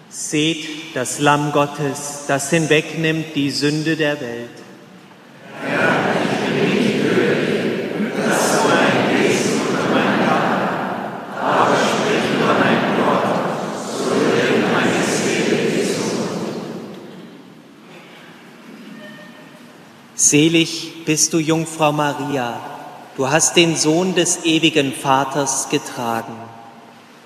Seht das Lamm Gottes, das hinwegnimmt die Sünde der Welt. Herr, ich bin nicht würdig, dass du eingehst unter mein Dach, aber sprich nur ein Wort, so wird meine Seele gesund. Selig bist du, Jungfrau Maria, du hast den Sohn des ewigen Vaters getragen.